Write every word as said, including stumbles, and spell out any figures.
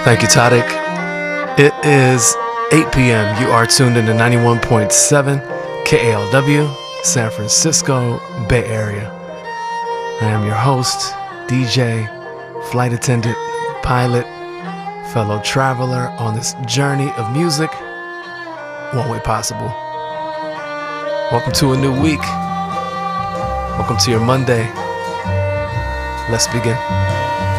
Thank you, Tadic. It is eight p.m. You are tuned into ninety-one point seven K A L W, San Francisco Bay Area. I am your host, D J, flight attendant, pilot, fellow traveler on this journey of music, one way possible. Welcome to a new week. Welcome to your Monday. Let's begin.